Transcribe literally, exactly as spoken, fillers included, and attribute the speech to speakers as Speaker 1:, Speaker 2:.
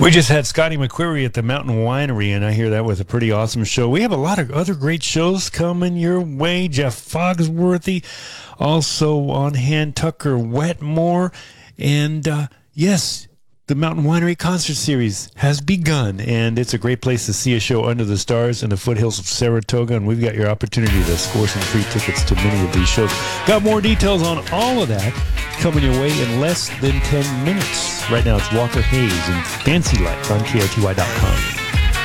Speaker 1: We just had Scotty McQuarrie at the Mountain Winery, and I hear that was a pretty awesome show. We have a lot of other great shows coming your way. Jeff Foxworthy, also on hand, Tucker Wetmore, and uh, yes, the Mountain Winery Concert Series has begun, and it's a great place to see a show under the stars in the foothills of Saratoga, and we've got your opportunity to score some free tickets to many of these shows. Got more details on all of that coming your way in less than ten minutes. Right now it's Walker Hayes and Fancy Life on K R T Y dot com.